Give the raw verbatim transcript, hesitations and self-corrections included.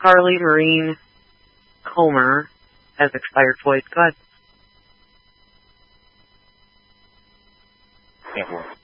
Harley Marine Comer has expired voice. Go ahead. Can't work.